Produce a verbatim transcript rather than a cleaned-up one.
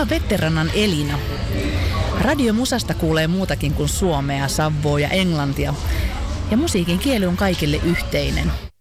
oon Vetterannan Elina. Radiomusasta kuulee muutakin kuin suomea, savvoa ja englantia. Ja musiikin kieli on kaikille yhteinen.